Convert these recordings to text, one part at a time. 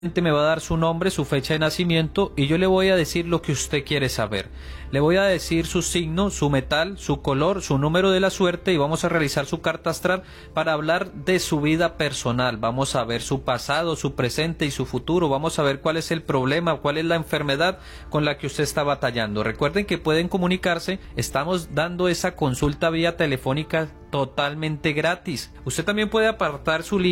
Me va a dar su nombre, su fecha de nacimiento y yo le voy a decir lo que usted quiere saber. Le voy a decir su signo, su metal, su color, su número de la suerte y vamos a realizar su carta astral para hablar de su vida personal. Vamos a ver su pasado, su presente y su futuro. Vamos a ver cuál es el problema, cuál es la enfermedad con la que usted está batallando. Recuerden que pueden comunicarse. Estamos dando esa consulta vía telefónica totalmente gratis. Usted también puede apartar su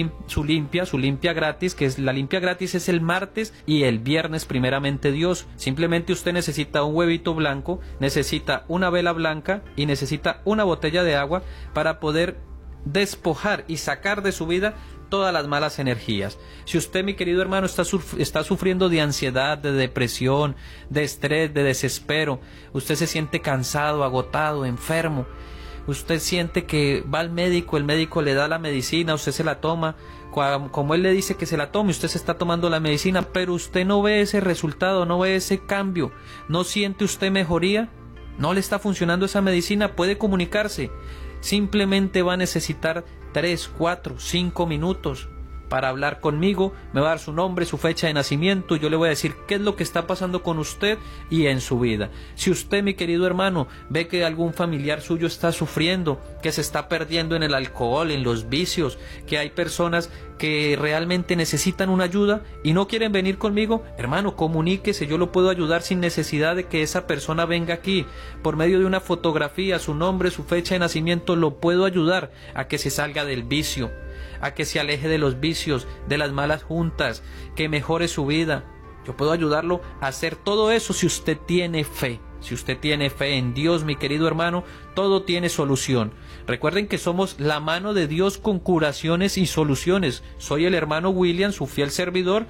limpia gratis, que es la limpia gratis es el martes y el viernes primeramente Dios. Simplemente usted necesita un huevito blanco, necesita una vela blanca y necesita una botella de agua para poder despojar y sacar de su vida todas las malas energías. Si usted, mi querido hermano, está sufriendo de ansiedad, de depresión, de estrés, de desespero, usted se siente cansado, agotado, enfermo, usted siente que va al médico, el médico le da la medicina, usted se la toma, como él le dice que se la tome, usted se está tomando la medicina, pero usted no ve ese resultado, no ve ese cambio, no siente usted mejoría, no le está funcionando esa medicina, puede comunicarse, simplemente va a necesitar 3, 4, 5 minutos para hablar conmigo, me va a dar su nombre, su fecha de nacimiento, yo le voy a decir qué es lo que está pasando con usted y en su vida. Si usted, mi querido hermano, ve que algún familiar suyo está sufriendo, que se está perdiendo en el alcohol, en los vicios, que hay personas que realmente necesitan una ayuda y no quieren venir conmigo, hermano, comuníquese, yo lo puedo ayudar sin necesidad de que esa persona venga aquí. Por medio de una fotografía, su nombre, su fecha de nacimiento, lo puedo ayudar a que se salga del vicio, a que se aleje de los vicios, de las malas juntas, que mejore su vida. Yo puedo ayudarlo a hacer todo eso si usted tiene fe. Si usted tiene fe en Dios, mi querido hermano, todo tiene solución. Recuerden que somos la mano de Dios con curaciones y soluciones. Soy el hermano William, su fiel servidor,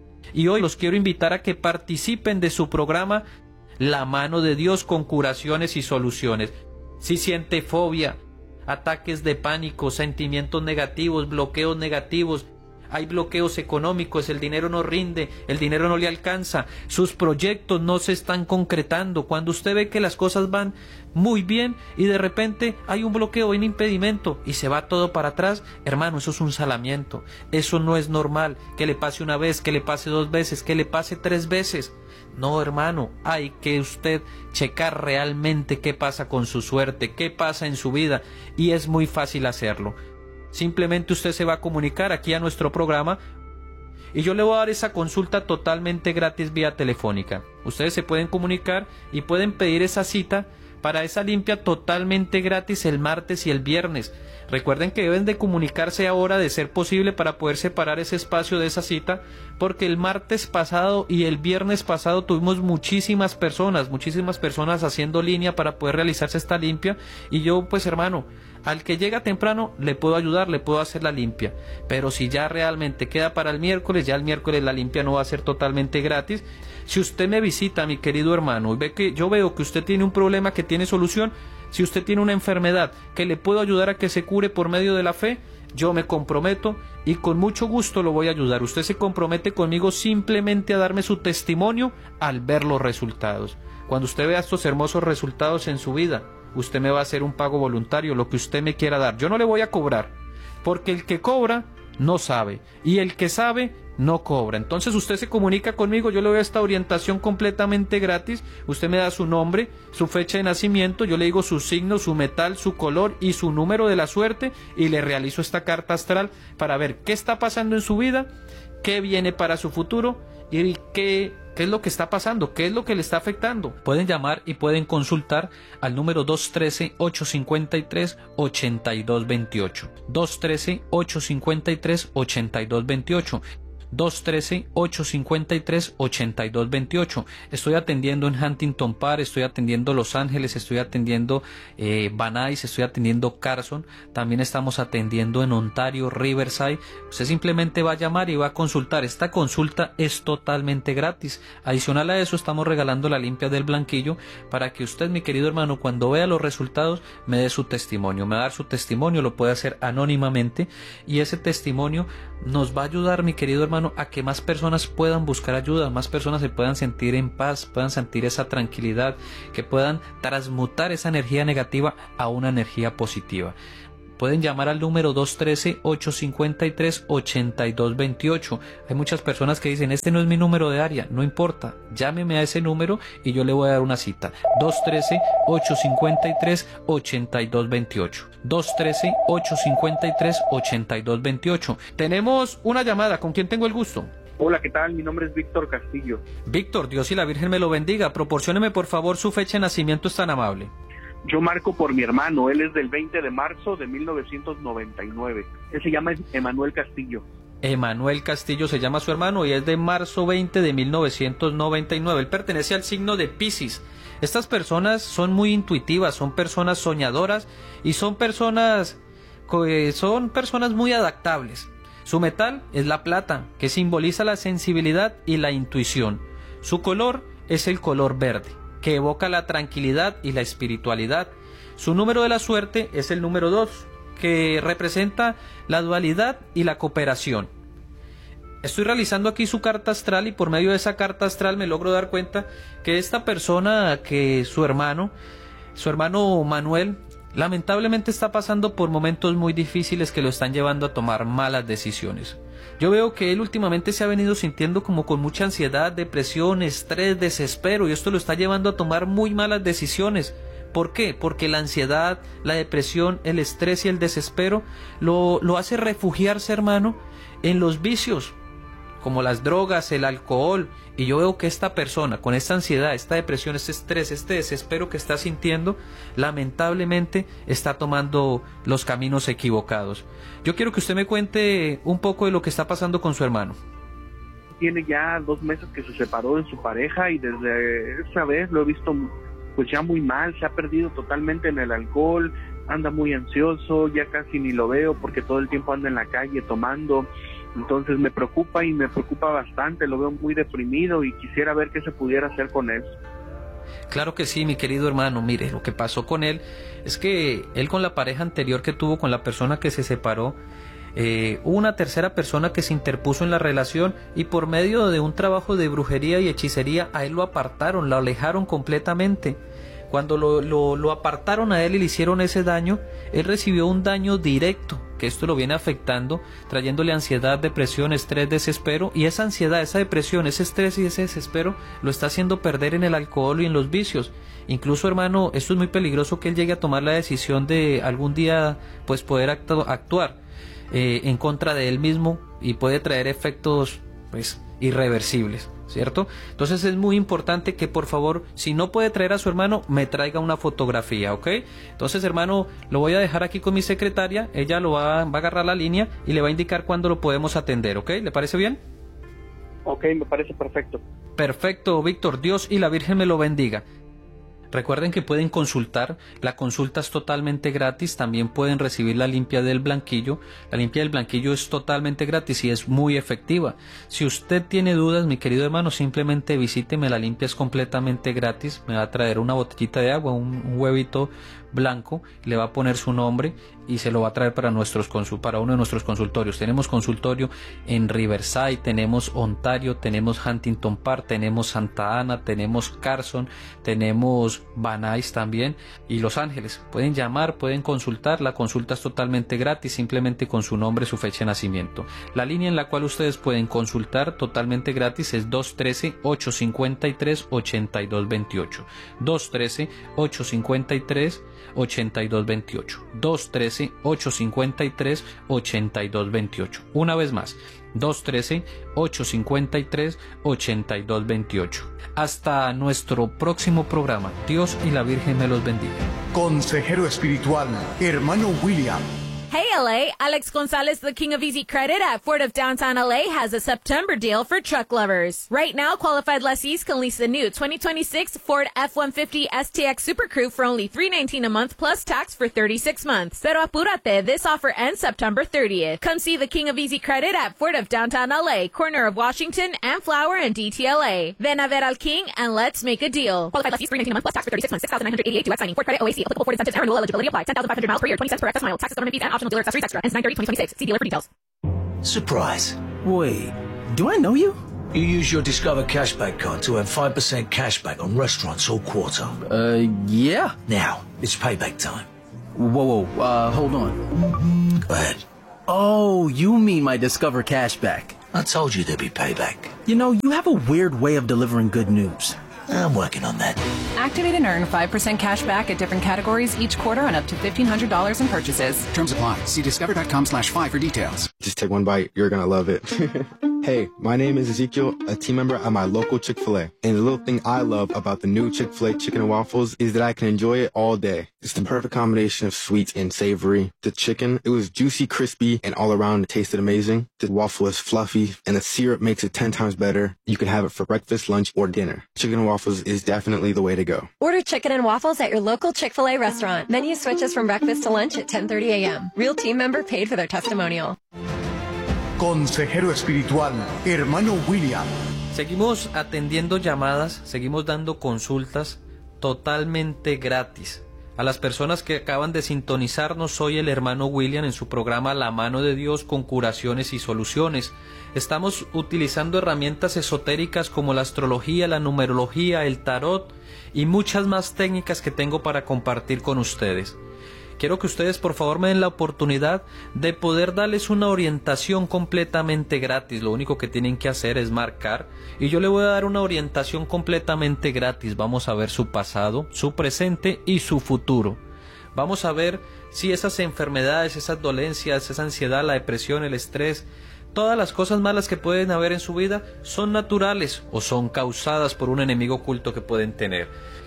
y hoy los quiero invitar a que participen de su programa La Mano de Dios con curaciones y soluciones. Si siente fobia, ataques de pánico, sentimientos negativos, bloqueos negativos, hay bloqueos económicos, el dinero no rinde, el dinero no le alcanza, sus proyectos no se están concretando. Cuando usted ve que las cosas van muy bien y de repente hay un bloqueo, un impedimento y se va todo para atrás, hermano, eso es un salamiento, eso no es normal, que le pase una vez, que le pase 2 veces, que le pase 3 veces. No, hermano, hay que usted checar realmente qué pasa con su suerte, qué pasa en su vida, y es muy fácil hacerlo. Simplemente usted se va a comunicar aquí a nuestro programa y yo le voy a dar esa consulta totalmente gratis vía telefónica. Ustedes se pueden comunicar y pueden pedir esa cita para esa limpia totalmente gratis el martes y el viernes. Recuerden que deben de comunicarse ahora de ser posible para poder separar ese espacio de esa cita, porque el martes pasado y el viernes pasado tuvimos muchísimas personas haciendo línea para poder realizarse esta limpia, y yo, pues hermano, al que llega temprano le puedo ayudar, le puedo hacer la limpia, pero si ya realmente queda para el miércoles, ya el miércoles la limpia no va a ser totalmente gratis. Si usted me visita, mi querido hermano, y ve que yo veo que usted tiene un problema que tiene solución, si usted tiene una enfermedad que le puedo ayudar a que se cure por medio de la fe, yo me comprometo y con mucho gusto lo voy a ayudar. Usted se compromete conmigo simplemente a darme su testimonio al ver los resultados. Cuando usted vea estos hermosos resultados en su vida, usted me va a hacer un pago voluntario, lo que usted me quiera dar. Yo no le voy a cobrar, porque el que cobra no sabe, y el que sabe no cobra. Entonces usted se comunica conmigo, yo le doy esta orientación completamente gratis. Usted me da su nombre, su fecha de nacimiento, yo le digo su signo, su metal, su color y su número de la suerte, y le realizo esta carta astral para ver qué está pasando en su vida, qué viene para su futuro y qué es lo que está pasando, qué es lo que le está afectando. Pueden llamar y pueden consultar al número 213-853-8228. 213-853-8228. 213-853-8228. Estoy atendiendo en Huntington Park, estoy atendiendo Los Ángeles, estoy atendiendo Van Nuys, estoy atendiendo Carson, también estamos atendiendo en Ontario, Riverside. Usted simplemente va a llamar y va a consultar. Esta consulta es totalmente gratis. Adicional a eso, estamos regalando la limpia del blanquillo para que usted, mi querido hermano, cuando vea los resultados, me dé su testimonio. Me va a dar su testimonio, lo puede hacer anónimamente, y ese testimonio nos va a ayudar, mi querido hermano, a que más personas puedan buscar ayuda, más personas se puedan sentir en paz, puedan sentir esa tranquilidad, que puedan transmutar esa energía negativa a una energía positiva. Pueden llamar al número 213-853-8228. Hay muchas personas que dicen, este no es mi número de área. No importa, llámeme a ese número y yo le voy a dar una cita. 213-853-8228. 213-853-8228. Tenemos una llamada. ¿Con quién tengo el gusto? Hola, ¿qué tal? Mi nombre es Víctor Castillo. Víctor, Dios y la Virgen me lo bendiga. Proporcióneme por favor su fecha de nacimiento, es tan amable. Yo marco por mi hermano, él es del 20 de marzo de 1999. Él se llama Emanuel Castillo. Emanuel Castillo se llama su hermano y es de marzo 20 de 1999. Él pertenece al signo de Piscis. Estas personas son muy intuitivas, son personas soñadoras y son personas muy adaptables. Su metal es la plata, que simboliza la sensibilidad y la intuición. Su color es el color verde, que evoca la tranquilidad y la espiritualidad. Su número de la suerte es el número 2, que representa la dualidad y la cooperación. Estoy realizando aquí su carta astral y por medio de esa carta astral me logro dar cuenta que esta persona, que su hermano Manuel, lamentablemente está pasando por momentos muy difíciles que lo están llevando a tomar malas decisiones. Yo veo que él últimamente se ha venido sintiendo como con mucha ansiedad, depresión, estrés, desespero, y esto lo está llevando a tomar muy malas decisiones. ¿Por qué? Porque la ansiedad, la depresión, el estrés y el desespero lo hace refugiarse, hermano, en los vicios, como las drogas, el alcohol. Y yo veo que esta persona, con esta ansiedad, esta depresión, este estrés, este desespero que está sintiendo, lamentablemente está tomando los caminos equivocados. Yo quiero que usted me cuente un poco de lo que está pasando con su hermano. Tiene ya 2 meses que se separó de su pareja y desde esa vez lo he visto pues ya muy mal, se ha perdido totalmente en el alcohol, anda muy ansioso, ya casi ni lo veo porque todo el tiempo anda en la calle tomando. Entonces me preocupa bastante, lo veo muy deprimido y quisiera ver qué se pudiera hacer con él. Claro que sí, mi querido hermano. Mire, lo que pasó con él es que él, con la pareja anterior que tuvo, con la persona que se separó, hubo una tercera persona que se interpuso en la relación y por medio de un trabajo de brujería y hechicería a él lo apartaron, lo alejaron completamente. Cuando lo apartaron a él y le hicieron ese daño, él recibió un daño directo, que esto lo viene afectando, trayéndole ansiedad, depresión, estrés, desespero, y esa ansiedad, esa depresión, ese estrés y ese desespero lo está haciendo perder en el alcohol y en los vicios. Incluso, hermano, esto es muy peligroso, que él llegue a tomar la decisión de algún día pues poder actuar en contra de él mismo, y puede traer efectos pues irreversibles, ¿cierto? Entonces es muy importante que por favor, si no puede traer a su hermano, me traiga una fotografía, ¿ok? Entonces, hermano, lo voy a dejar aquí con mi secretaria, ella lo va a agarrar la línea y le va a indicar cuándo lo podemos atender, ¿ok? ¿Le parece bien? Ok, me parece perfecto. Perfecto, Víctor, Dios y la Virgen me lo bendiga. Recuerden que pueden consultar, la consulta es totalmente gratis, también pueden recibir la limpia del blanquillo. La limpia del blanquillo es totalmente gratis y es muy efectiva. Si usted tiene dudas, mi querido hermano, simplemente visíteme, la limpia es completamente gratis, me va a traer una botellita de agua, un huevito blanco, le va a poner su nombre y se lo va a traer para uno de nuestros consultorios. Tenemos consultorio en Riverside, tenemos Ontario, tenemos Huntington Park, tenemos Santa Ana, tenemos Carson, tenemos Van Nuys también y Los Ángeles. Pueden llamar, pueden consultar, la consulta es totalmente gratis, simplemente con su nombre, su fecha de nacimiento. La línea en la cual ustedes pueden consultar totalmente gratis es 213-853-8228. 213-853-8228. 213-853-8228. Una vez más, 213-853-8228. Hasta nuestro próximo programa. Dios y la Virgen me los bendiga. Consejero espiritual, hermano William. Hey LA, Alex Gonzalez, the king of easy credit at Ford of Downtown LA, has a September deal for truck lovers. Right now, qualified lessees can lease the new 2026 Ford F-150 STX Super Crew for only $319 a month plus tax for 36 months. Pero apúrate, this offer ends September 30th. Come see the king of easy credit at Ford of Downtown LA, corner of Washington and Flower and DTLA. Ven a ver al king and let's make a deal. Qualified lessees $319 a month plus tax for 36 months, $6,988 due at signing. Ford credit OAC, applicable Ford incentives and renewal eligibility apply. 10,500 miles per year, 20 cents per excess mile. Taxes, government fees, and optional dealer accessories extra. Ends 9/30/2026. See dealer for details. Surprise. Wait, do I know you? You use your Discover Cashback card to earn 5% cashback on restaurants all quarter. Yeah. Now, it's payback time. Whoa, hold on. Go ahead. Oh, you mean my Discover cashback. I told you there'd be payback. You know, you have a weird way of delivering good news. I'm working on that. Activate and earn 5% cash back at different categories each quarter on up to $1,500 in purchases. Terms apply. See discover.com/5 for details. Just take one bite. You're going to love it. Hey, my name is Ezekiel, a team member at my local Chick-fil-A. And the little thing I love about the new Chick-fil-A chicken and waffles is that I can enjoy it all day. It's the perfect combination of sweet and savory. The chicken, it was juicy, crispy, and all around it tasted amazing. The waffle is fluffy, and the syrup makes it 10 times better. You can have it for breakfast, lunch, or dinner. Chicken and waffles is definitely the way to go. Order chicken and waffles at your local Chick-fil-A restaurant. Menu switches from breakfast to lunch at 10:30 a.m. Real team member paid for their testimonial. Consejero espiritual, Hermano William. Seguimos atendiendo llamadas, seguimos dando consultas totalmente gratis. A las personas que acaban de sintonizarnos, soy el hermano William en su programa La Mano de Dios con curaciones y soluciones. Estamos utilizando herramientas esotéricas como la astrología, la numerología, el tarot y muchas más técnicas que tengo para compartir con ustedes. Quiero que ustedes por favor me den la oportunidad de poder darles una orientación completamente gratis. Lo único que tienen que hacer es marcar y yo le voy a dar una orientación completamente gratis. Vamos a ver su pasado, su presente y su futuro. Vamos a ver si esas enfermedades, esas dolencias, esa ansiedad, la depresión, el estrés, todas las cosas malas que pueden haber en su vida son naturales o son causadas por un enemigo oculto que pueden tener.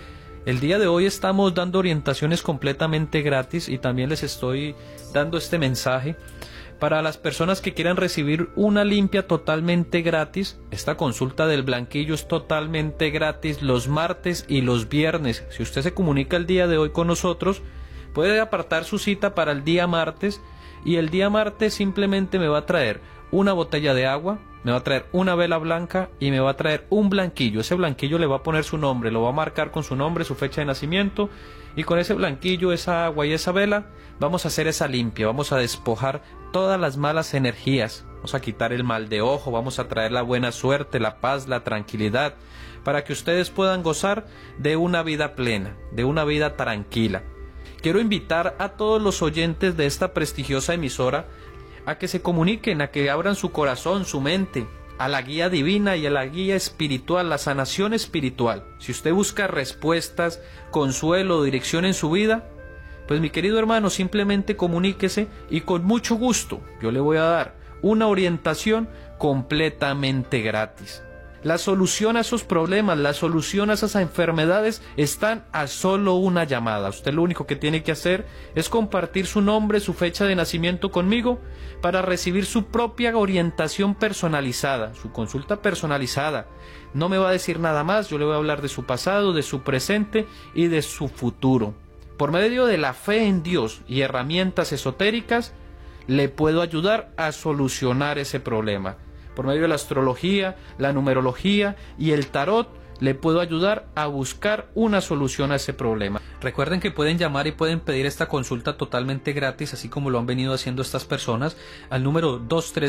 El día de hoy estamos dando orientaciones completamente gratis y también les estoy dando este mensaje para las personas que quieran recibir una limpia totalmente gratis. Esta consulta del blanquillo es totalmente gratis los martes y los viernes. Si usted se comunica el día de hoy con nosotros, puede apartar su cita para el día martes y el día martes simplemente me va a traer una botella de agua, me va a traer una vela blanca y me va a traer un blanquillo. Ese blanquillo le va a poner su nombre, lo va a marcar con su nombre, su fecha de nacimiento y con ese blanquillo, esa agua y esa vela vamos a hacer esa limpia, vamos a despojar todas las malas energías, vamos a quitar el mal de ojo, vamos a traer la buena suerte, la paz, la tranquilidad para que ustedes puedan gozar de una vida plena, de una vida tranquila. Quiero invitar a todos los oyentes de esta prestigiosa emisora a que se comuniquen, a que abran su corazón, su mente, a la guía divina y a la guía espiritual, la sanación espiritual. Si usted busca respuestas, consuelo, dirección en su vida, pues mi querido hermano, simplemente comuníquese y con mucho gusto yo le voy a dar una orientación completamente gratis. La solución a esos problemas, la solución a esas enfermedades están a solo una llamada. Usted lo único que tiene que hacer es compartir su nombre, su fecha de nacimiento conmigo para recibir su propia orientación personalizada, su consulta personalizada. No me va a decir nada más, yo le voy a hablar de su pasado, de su presente y de su futuro. Por medio de la fe en Dios y herramientas esotéricas, le puedo ayudar a solucionar ese problema. Por medio de la astrología, la numerología y el tarot, le puedo ayudar a buscar una solución a ese problema. Recuerden que pueden llamar y pueden pedir esta consulta totalmente gratis, así como lo han venido haciendo estas personas, al número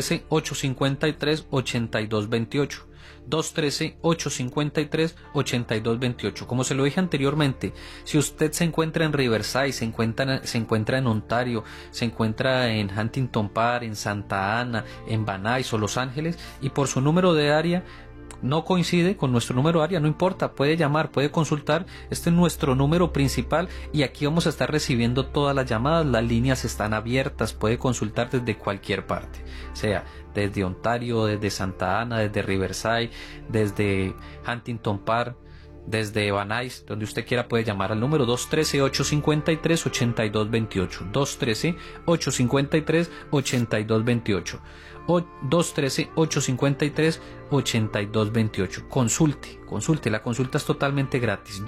213-853-8228. 213-853-8228. Como se lo dije anteriormente, si usted se encuentra en Riverside, se encuentra en Ontario, se encuentra en Huntington Park, en Santa Ana, en Van Nuys o Los Ángeles, y por su número de área no coincide con nuestro número de área, no importa, puede llamar, puede consultar, este es nuestro número principal y aquí vamos a estar recibiendo todas las llamadas, las líneas están abiertas, puede consultar desde cualquier parte, sea desde Ontario, desde Santa Ana, desde Riverside, desde Huntington Park, desde Van Nuys, donde usted quiera puede llamar al número 213-853-8228, 213-853-8228. 213-853-8228. Consulte, la consulta es totalmente gratis.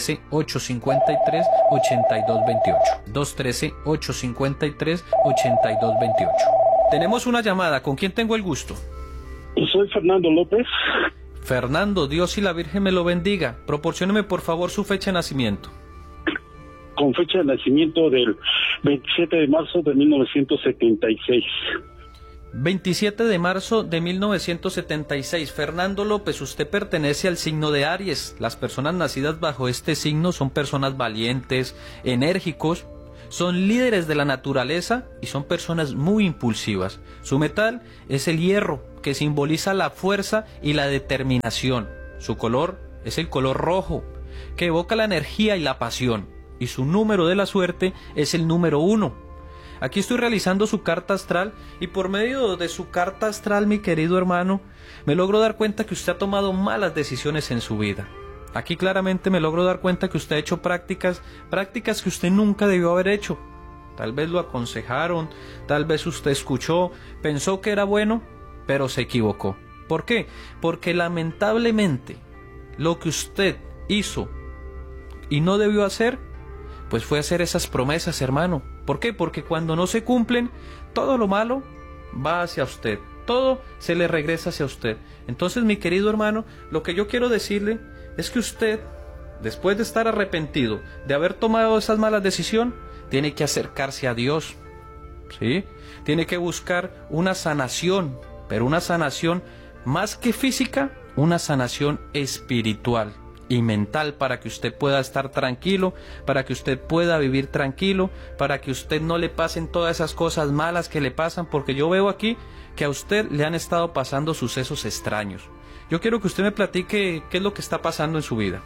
213-853-8228. 213-853-8228. Tenemos una llamada, ¿con quién tengo el gusto? Soy Fernando López. Fernando, Dios y la Virgen me lo bendiga. Proporcióneme por favor su fecha de nacimiento. Con fecha de nacimiento del 27 de marzo de 1976. 27 de marzo de 1976. Fernando López, usted pertenece al signo de Aries. Las personas nacidas bajo este signo son personas valientes, enérgicos, Son líderes de la naturaleza y son personas muy impulsivas. Su metal es el hierro, que simboliza la fuerza y la determinación. Su color es el color rojo, que evoca la energía y la pasión. Y su número de la suerte es el número 1. Aquí estoy realizando su carta astral y por medio de su carta astral, mi querido hermano, me logro dar cuenta que usted ha tomado malas decisiones en su vida. Aquí claramente me logro dar cuenta que usted ha hecho prácticas que usted nunca debió haber hecho. Tal vez lo aconsejaron, tal vez usted escuchó, pensó que era bueno, pero se equivocó. ¿Por qué? Porque lamentablemente lo que usted hizo y no debió hacer, pues fue hacer esas promesas, hermano. ¿Por qué? Porque cuando no se cumplen, todo lo malo va hacia usted. Todo se le regresa hacia usted. Entonces, mi querido hermano, lo que yo quiero decirle es que usted, después de estar arrepentido, de haber tomado esas malas decisiones, tiene que acercarse a Dios, ¿sí? Tiene que buscar una sanación, pero una sanación más que física, una sanación espiritual y mental, para que usted pueda estar tranquilo, para que usted pueda vivir tranquilo, para que usted no le pasen todas esas cosas malas que le pasan, porque yo veo aquí que a usted le han estado pasando sucesos extraños. Yo quiero que usted me platique qué es lo que está pasando en su vida.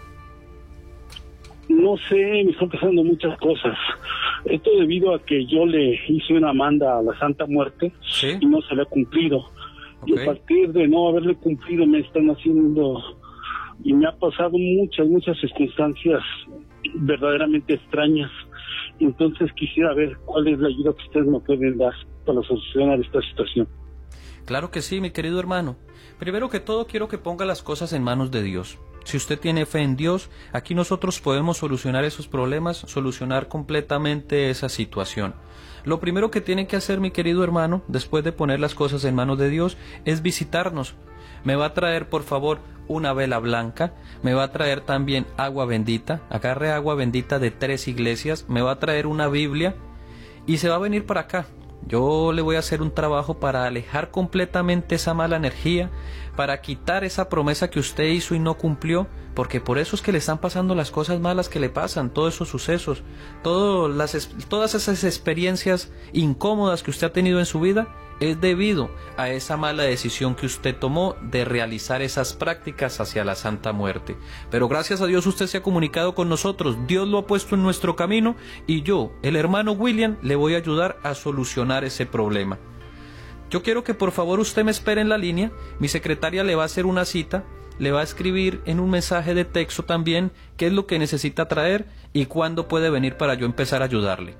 No sé, me están pasando muchas cosas. Esto debido a que yo le hice una manda a la Santa Muerte, ¿sí?, y no se le ha cumplido. Okay. Y a partir de no haberle cumplido me están haciendo... Y me ha pasado muchas circunstancias verdaderamente extrañas. Entonces quisiera ver cuál es la ayuda que ustedes me pueden dar para solucionar esta situación. Claro que sí, mi querido hermano. Primero que todo, quiero que ponga las cosas en manos de Dios. Si usted tiene fe en Dios, aquí nosotros podemos solucionar esos problemas, solucionar completamente esa situación. Lo primero que tiene que hacer, mi querido hermano, después de poner las cosas en manos de Dios, es visitarnos. Me va a traer, por favor, una vela blanca, me va a traer también agua bendita, agarre agua bendita de 3 iglesias, me va a traer una Biblia y se va a venir para acá. Yo le voy a hacer un trabajo para alejar completamente esa mala energía, para quitar esa promesa que usted hizo y no cumplió, porque por eso es que le están pasando las cosas malas que le pasan, todos esos sucesos, todas esas experiencias incómodas que usted ha tenido en su vida, es debido a esa mala decisión que usted tomó de realizar esas prácticas hacia la Santa Muerte. Pero gracias a Dios usted se ha comunicado con nosotros, Dios lo ha puesto en nuestro camino y yo, el hermano William, le voy a ayudar a solucionar ese problema. Yo quiero que por favor usted me espere en la línea, mi secretaria le va a hacer una cita, le va a escribir en un mensaje de texto también qué es lo que necesita traer y cuándo puede venir para yo empezar a ayudarle.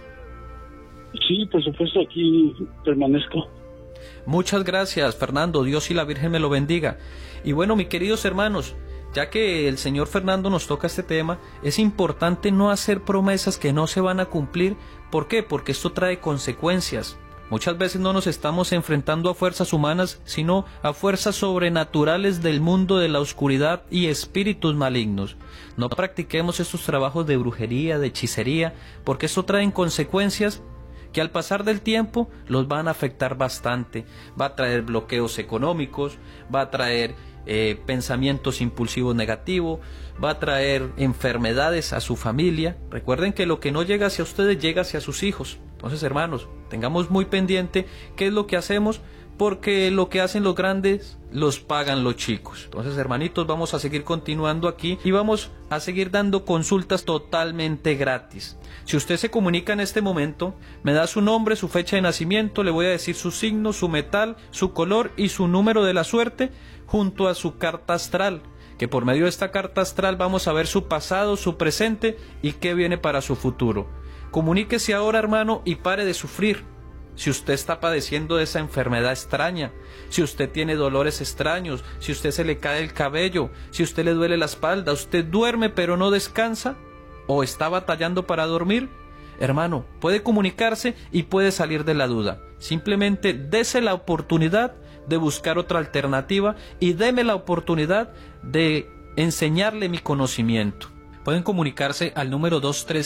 Sí, por supuesto, aquí permanezco. Muchas gracias, Fernando. Dios y la Virgen me lo bendiga. Y bueno, mis queridos hermanos, ya que el señor Fernando nos toca este tema, es importante no hacer promesas que no se van a cumplir. ¿Por qué? Porque esto trae consecuencias. Muchas veces no nos estamos enfrentando a fuerzas humanas, sino a fuerzas sobrenaturales del mundo de la oscuridad y espíritus malignos. No practiquemos estos trabajos de brujería, de hechicería, porque esto trae consecuencias que al pasar del tiempo los van a afectar bastante. Va a traer bloqueos económicos, va a traer pensamientos impulsivos negativos, va a traer enfermedades a su familia. Recuerden que lo que no llega hacia ustedes llega hacia sus hijos. Entonces, hermanos, tengamos muy pendiente qué es lo que hacemos, porque lo que hacen los grandes los pagan los chicos. Entonces, hermanitos, vamos a seguir continuando aquí y vamos a seguir dando consultas totalmente gratis. Si usted se comunica en este momento, me da su nombre, su fecha de nacimiento, le voy a decir su signo, su metal, su color y su número de la suerte, junto a su carta astral, que por medio de esta carta astral vamos a ver su pasado, su presente y qué viene para su futuro. Comuníquese ahora, hermano, y pare de sufrir. Si usted está padeciendo de esa enfermedad extraña, si usted tiene dolores extraños, si usted se le cae el cabello, si usted le duele la espalda, usted duerme pero no descansa, o está batallando para dormir, hermano, puede comunicarse y puede salir de la duda. Simplemente dese la oportunidad de buscar otra alternativa y deme la oportunidad de enseñarle mi conocimiento. pueden comunicarse al número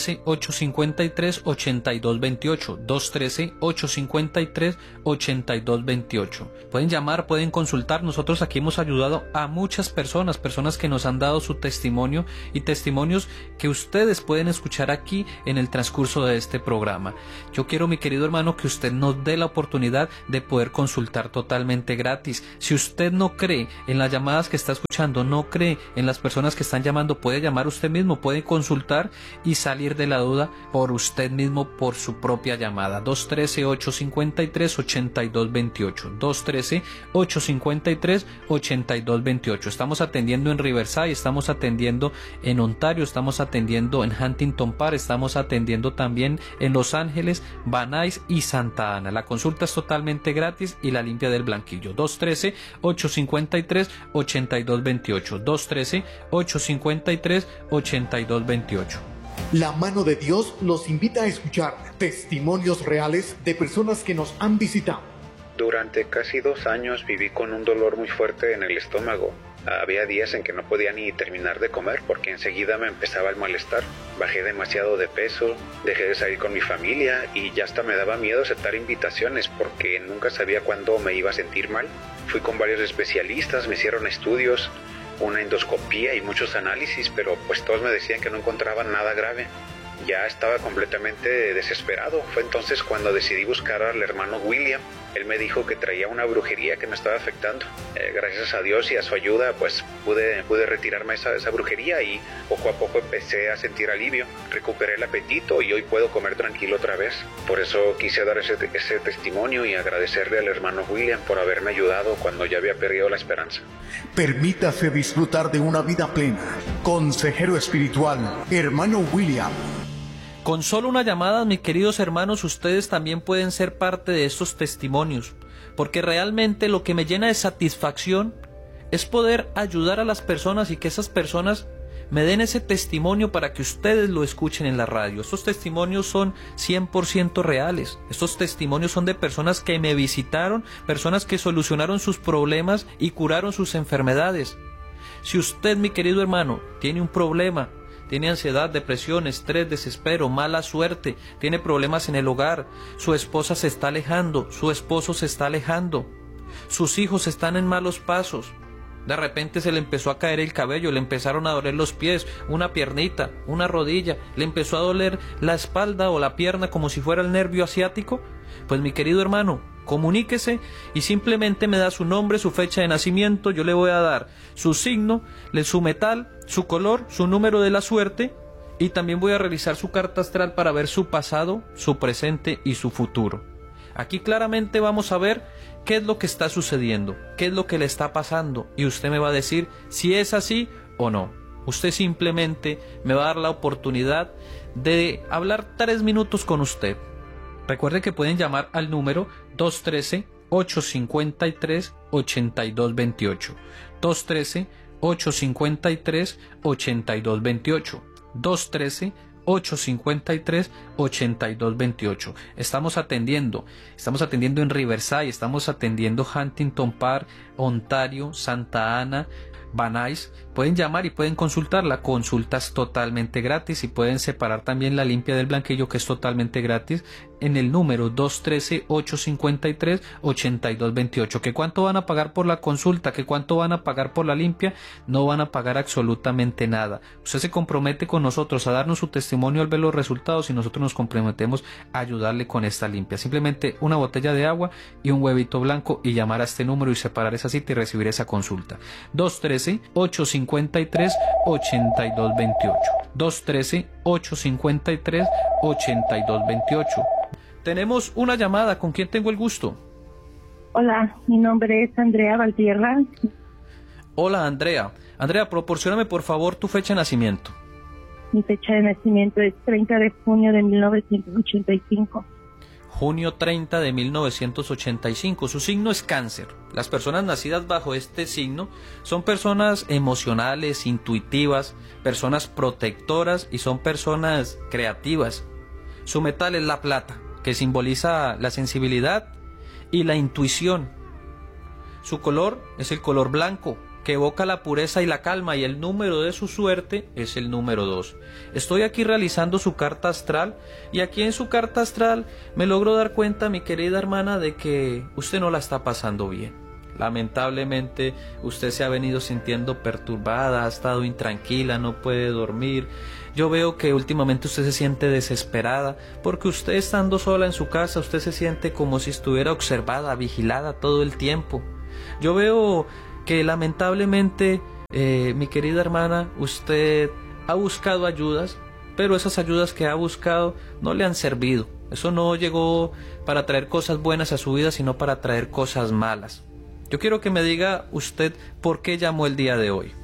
213-853-8228, 213-853-8228. Pueden llamar, pueden consultar. Nosotros aquí hemos ayudado a muchas personas que nos han dado su testimonio y testimonios que ustedes pueden escuchar aquí en el transcurso de este programa. Yo quiero, mi querido hermano, que usted nos dé la oportunidad de poder consultar totalmente gratis. Si usted no cree en las llamadas que está escuchando, no cree en las personas que están llamando, puede llamar usted mismo, puede consultar y salir de la duda por usted mismo, por su propia llamada. 213-853-8228, 213-853-8228. Estamos atendiendo en Riverside, estamos atendiendo en Ontario, estamos atendiendo en Huntington Park, estamos atendiendo también en Los Ángeles, Van Nuys y Santa Ana. La consulta es totalmente gratis y la limpia del blanquillo. 213-853-8228, 213-853-8228. La mano de Dios los invita a escuchar testimonios reales de personas que nos han visitado. Durante casi 2 años viví con un dolor muy fuerte en el estómago. Había días en que no podía ni terminar de comer porque enseguida me empezaba el malestar. Bajé demasiado de peso, dejé de salir con mi familia y ya hasta me daba miedo aceptar invitaciones porque nunca sabía cuándo me iba a sentir mal. Fui con varios especialistas, me hicieron estudios, una endoscopía y muchos análisis, pero pues todos me decían que no encontraban nada grave. Ya estaba completamente desesperado. Fue entonces cuando decidí buscar al hermano William. Él me dijo que traía una brujería que me estaba afectando. Gracias a Dios y a su ayuda, pues pude retirarme esa brujería y poco a poco empecé a sentir alivio. Recuperé el apetito y hoy puedo comer tranquilo otra vez. Por eso quise dar ese testimonio y agradecerle al hermano William por haberme ayudado cuando ya había perdido la esperanza. Permítase disfrutar de una vida plena. Consejero espiritual, hermano William. Con solo una llamada, mis queridos hermanos, ustedes también pueden ser parte de estos testimonios, porque realmente lo que me llena de satisfacción es poder ayudar a las personas y que esas personas me den ese testimonio para que ustedes lo escuchen en la radio. Estos testimonios son 100% reales. Estos testimonios son de personas que me visitaron, personas que solucionaron sus problemas y curaron sus enfermedades. Si usted, mi querido hermano, tiene un problema, tiene ansiedad, depresión, estrés, desespero, mala suerte, tiene problemas en el hogar, su esposa se está alejando, su esposo se está alejando, sus hijos están en malos pasos, de repente se le empezó a caer el cabello, le empezaron a doler los pies, una piernita, una rodilla, le empezó a doler la espalda o la pierna como si fuera el nervio asiático, pues mi querido hermano, comuníquese y simplemente me da su nombre, su fecha de nacimiento, yo le voy a dar su signo, su metal, su color, su número de la suerte y también voy a revisar su carta astral para ver su pasado, su presente y su futuro. Aquí claramente vamos a ver qué es lo que está sucediendo, qué es lo que le está pasando y usted me va a decir si es así o no. Usted simplemente me va a dar la oportunidad de hablar 3 minutos con usted. Recuerde que pueden llamar al número 213-853-8228, 213-853-8228, 213-853-8228. Estamos atendiendo en Riverside, estamos atendiendo Huntington Park, Ontario, Santa Ana, Van Nuys. Pueden llamar y pueden consultar. La consulta es totalmente gratis y pueden separar también la limpia del blanquillo, que es totalmente gratis, en el número 213-853-8228. ¿Que cuánto van a pagar por la consulta? ¿Que cuánto van a pagar por la limpia? No van a pagar absolutamente nada. Usted se compromete con nosotros a darnos su testimonio al ver los resultados y nosotros nos comprometemos a ayudarle con esta limpia. Simplemente una botella de agua y un huevito blanco y llamar a este número y separar esa cita y recibir esa consulta. 213-853-8228. 213-853-8228. Tenemos una llamada. ¿Con quién tengo el gusto? Hola, mi nombre es Andrea Valtierra. Hola, Andrea. Andrea, proporcióname por favor tu fecha de nacimiento. Mi fecha de nacimiento es 30 de junio de 1985. Junio 30 de 1985. Su signo es Cáncer. Las personas nacidas bajo este signo son personas emocionales, intuitivas, personas protectoras y son personas creativas. Su metal es la plata, que simboliza la sensibilidad y la intuición. Su color es el color blanco, que evoca la pureza y la calma, y el número de su suerte es el número 2. Estoy aquí realizando su carta astral, y aquí en su carta astral me logro dar cuenta, mi querida hermana, de que usted no la está pasando bien. Lamentablemente usted se ha venido sintiendo perturbada, ha estado intranquila, no puede dormir. Yo veo que últimamente usted se siente desesperada, porque usted estando sola en su casa, usted se siente como si estuviera observada, vigilada todo el tiempo. Yo veo que lamentablemente, mi querida hermana, usted ha buscado ayudas, pero esas ayudas que ha buscado no le han servido. Eso no llegó para traer cosas buenas a su vida, sino para traer cosas malas. Yo quiero que me diga usted por qué llamó el día de hoy.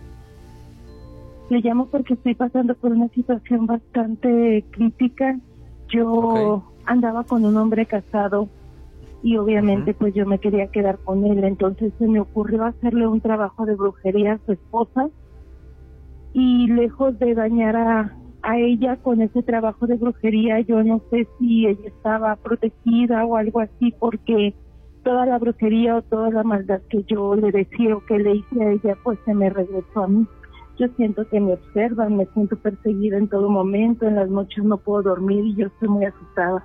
Le llamo porque estoy pasando por una situación bastante crítica. Yo andaba con un hombre casado y obviamente pues yo me quería quedar con él, entonces se me ocurrió hacerle un trabajo de brujería a su esposa, y lejos de dañar a ella con ese trabajo de brujería, yo no sé si ella estaba protegida o algo así, porque toda la brujería o toda la maldad que yo le decía o que le hice a ella, pues se me regresó a mí. Yo siento que me observan, me siento perseguida en todo momento, en las noches no puedo dormir y yo estoy muy asustada.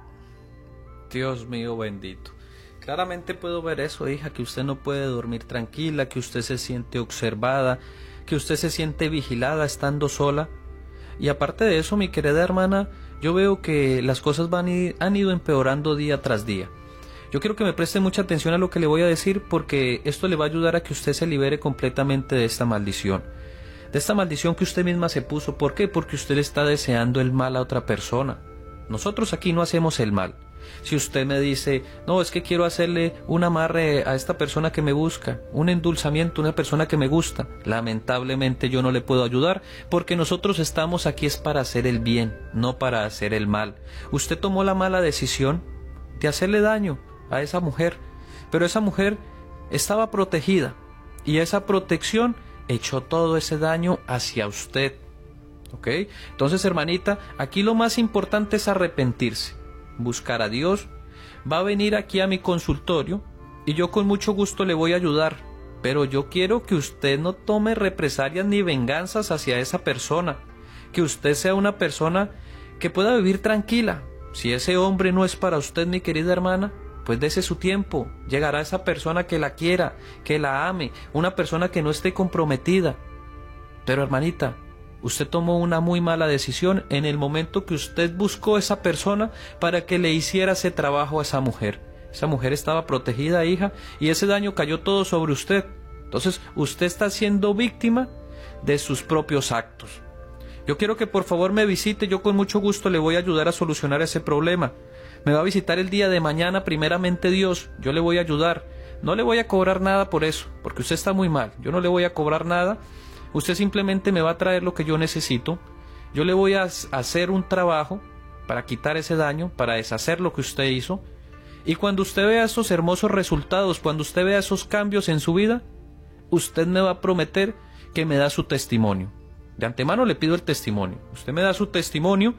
Dios mío bendito. Claramente puedo ver eso, hija, que usted no puede dormir tranquila, que usted se siente observada, que usted se siente vigilada estando sola. Y aparte de eso, mi querida hermana, yo veo que las cosas han ido empeorando día tras día. Yo quiero que me preste mucha atención a lo que le voy a decir, porque esto le va a ayudar a que usted se libere completamente de esta maldición. De esta maldición que usted misma se puso. ¿Por qué? Porque usted le está deseando el mal a otra persona. Nosotros aquí no hacemos el mal. Si usted me dice, no, es que quiero hacerle un amarre a esta persona que me busca, un endulzamiento a una persona que me gusta, lamentablemente yo no le puedo ayudar, porque nosotros estamos aquí es para hacer el bien, no para hacer el mal. Usted tomó la mala decisión de hacerle daño a esa mujer, pero esa mujer estaba protegida, y esa protección echó todo ese daño hacia usted. ¿Ok? Entonces, hermanita, aquí lo más importante es arrepentirse, buscar a Dios. Va a venir aquí a mi consultorio y yo con mucho gusto le voy a ayudar, pero yo quiero que usted no tome represalias ni venganzas hacia esa persona, que usted sea una persona que pueda vivir tranquila. Si ese hombre no es para usted, mi querida hermana, pues dese su tiempo, llegará esa persona que la quiera, que la ame, una persona que no esté comprometida. Pero hermanita, usted tomó una muy mala decisión en el momento que usted buscó a esa persona para que le hiciera ese trabajo a esa mujer. Esa mujer estaba protegida, hija, y ese daño cayó todo sobre usted. Entonces, usted está siendo víctima de sus propios actos. Yo quiero que por favor me visite, yo con mucho gusto le voy a ayudar a solucionar ese problema. Me va a visitar el día de mañana, primeramente Dios, yo le voy a ayudar. No le voy a cobrar nada por eso, porque usted está muy mal. Yo no le voy a cobrar nada. Usted simplemente me va a traer lo que yo necesito. Yo le voy a hacer un trabajo para quitar ese daño, para deshacer lo que usted hizo. Y cuando usted vea esos hermosos resultados, cuando usted vea esos cambios en su vida, usted me va a prometer que me da su testimonio. De antemano le pido el testimonio. Usted me da su testimonio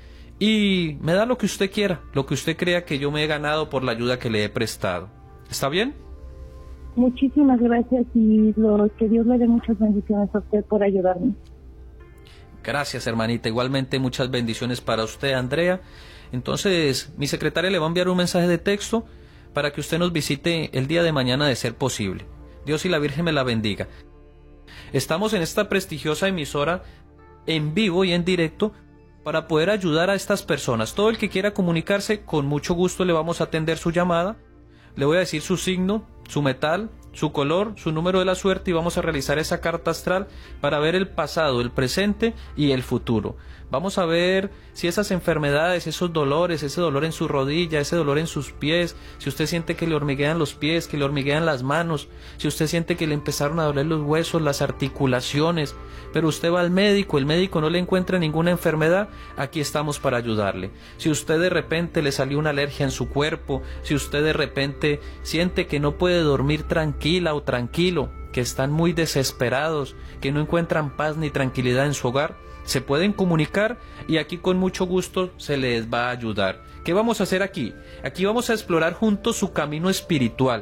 y me da lo que usted quiera, lo que usted crea que yo me he ganado por la ayuda que le he prestado. ¿Está bien? Muchísimas gracias y que Dios le dé muchas bendiciones a usted por ayudarme. Gracias, hermanita. Igualmente muchas bendiciones para usted, Andrea. Entonces, mi secretaria le va a enviar un mensaje de texto para que usted nos visite el día de mañana de ser posible. Dios y la Virgen me la bendiga. Estamos en esta prestigiosa emisora en vivo y en directo para poder ayudar a estas personas. Todo el que quiera comunicarse, con mucho gusto le vamos a atender su llamada. Le voy a decir su signo, su metal, su color, su número de la suerte y vamos a realizar esa carta astral para ver el pasado, el presente y el futuro. Vamos a ver si esas enfermedades, esos dolores, ese dolor en su rodilla, ese dolor en sus pies, si usted siente que le hormiguean los pies, que le hormiguean las manos, si usted siente que le empezaron a doler los huesos, las articulaciones, pero usted va al médico, el médico no le encuentra ninguna enfermedad, aquí estamos para ayudarle. Si usted de repente le salió una alergia en su cuerpo, si usted de repente siente que no puede dormir tranquila o tranquilo, que están muy desesperados, que no encuentran paz ni tranquilidad en su hogar, se pueden comunicar y aquí con mucho gusto se les va a ayudar. ¿Qué vamos a hacer aquí? Aquí vamos a explorar juntos su camino espiritual.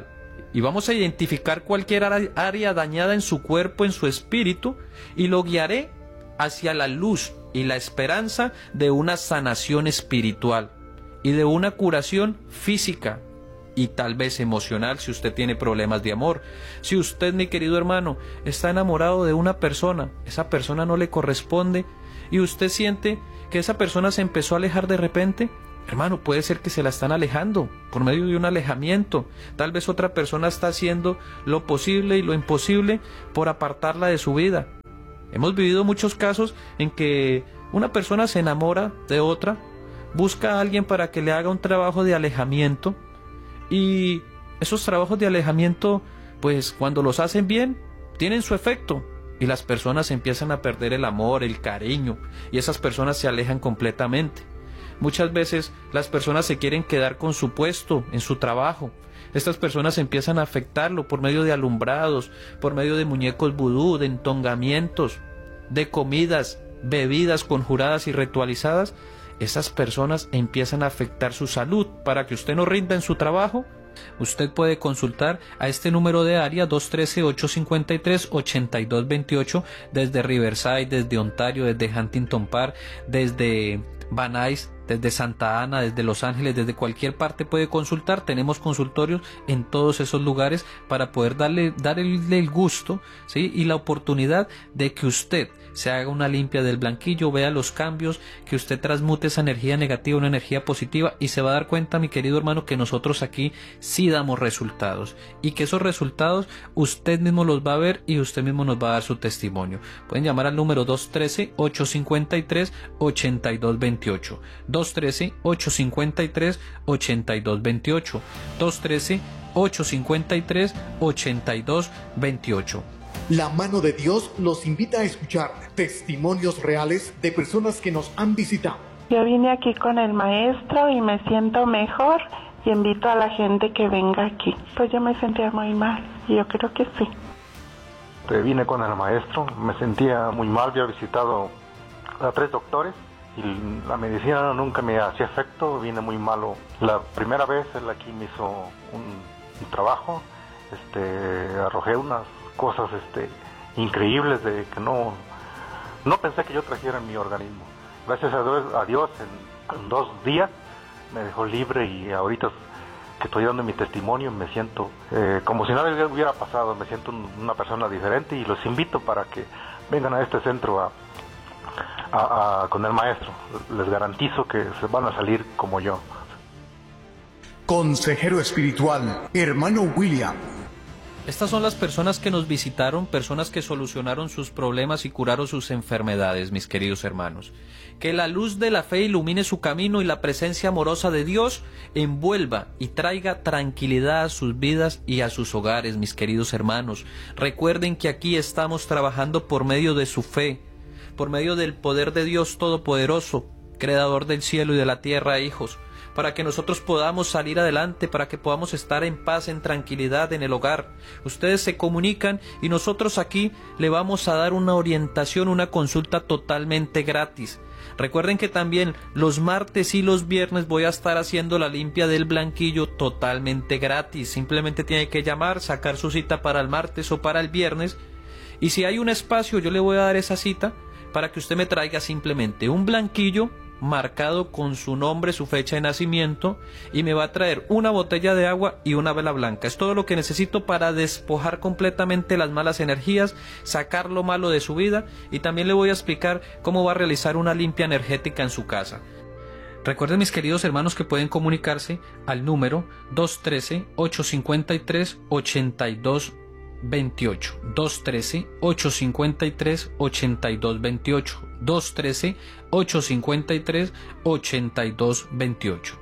y vamos a identificar cualquier área dañada en su cuerpo, en su espíritu, y lo guiaré hacia la luz y la esperanza de una sanación espiritual y de una curación física y tal vez emocional si usted tiene problemas de amor. Si usted, mi querido hermano, está enamorado de una persona, esa persona no le corresponde y usted siente que esa persona se empezó a alejar de repente, hermano, puede ser que se la están alejando por medio de un alejamiento. Tal vez otra persona está haciendo lo posible y lo imposible por apartarla de su vida. Hemos vivido muchos casos en que una persona se enamora de otra, busca a alguien para que le haga un trabajo de alejamiento, y esos trabajos de alejamiento, pues cuando los hacen bien, tienen su efecto, y las personas empiezan a perder el amor, el cariño, y esas personas se alejan completamente. Muchas veces las personas se quieren quedar con su puesto en su trabajo. Estas personas empiezan a afectarlo por medio de alumbrados, por medio de muñecos vudú, de entongamientos, de comidas, bebidas conjuradas y ritualizadas. Esas personas empiezan a afectar su salud. Para que usted no rinda en su trabajo, usted puede consultar a este número de área 213-853-8228 desde Riverside, desde Ontario, desde Huntington Park, desde Van Nuys, desde Santa Ana, desde Los Ángeles, desde cualquier parte puede consultar. Tenemos consultorios en todos esos lugares para poder darle el gusto, ¿sí?, y la oportunidad de que usted se haga una limpia del blanquillo, vea los cambios, que usted transmute esa energía negativa en una energía positiva, y se va a dar cuenta, mi querido hermano, que nosotros aquí sí damos resultados, y que esos resultados usted mismo los va a ver y usted mismo nos va a dar su testimonio. Pueden llamar al número 213-853-8228, 213-853-8228, 213-853-8228. La mano de Dios los invita a escuchar testimonios reales de personas que nos han visitado. Yo vine aquí con el maestro y me siento mejor y invito a la gente que venga aquí. Pues yo me sentía muy mal y yo creo que sí. Vine con el maestro, me sentía muy mal, había visitado a 3 doctores y la medicina nunca me hacía efecto, vine muy malo. La primera vez él aquí me hizo un trabajo, arrojé unas cosas increíbles de que no pensé que yo trajera en mi organismo. Gracias a Dios en 2 días me dejó libre y ahorita que estoy dando mi testimonio me siento como si nada hubiera pasado, me siento una persona diferente y los invito para que vengan a este centro con el maestro. Les garantizo que se van a salir como yo. Consejero espiritual, hermano William. Estas son las personas que nos visitaron, personas que solucionaron sus problemas y curaron sus enfermedades, mis queridos hermanos. Que la luz de la fe ilumine su camino y la presencia amorosa de Dios envuelva y traiga tranquilidad a sus vidas y a sus hogares, mis queridos hermanos. Recuerden que aquí estamos trabajando por medio de su fe, por medio del poder de Dios Todopoderoso, Creador del cielo y de la tierra, hijos, para que nosotros podamos salir adelante, para que podamos estar en paz, en tranquilidad en el hogar. Ustedes se comunican y nosotros aquí le vamos a dar una orientación, una consulta totalmente gratis. Recuerden que también los martes y los viernes voy a estar haciendo la limpia del blanquillo totalmente gratis. Simplemente tiene que llamar, sacar su cita para el martes o para el viernes, y si hay un espacio yo le voy a dar esa cita para que usted me traiga simplemente un blanquillo marcado con su nombre, su fecha de nacimiento, y me va a traer una botella de agua y una vela blanca. Es todo lo que necesito para despojar completamente las malas energías, sacar lo malo de su vida, y también le voy a explicar cómo va a realizar una limpia energética en su casa. Recuerden, mis queridos hermanos, que pueden comunicarse al número 213-853-8228, 213-853-8228, 213-853-8228,